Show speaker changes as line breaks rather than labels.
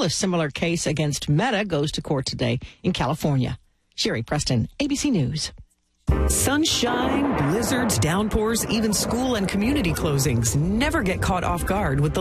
A similar case against Meta goes to court today in California. Sherry Preston, ABC News.
Sunshine, blizzards, downpours, even school and community closings never get caught off guard with the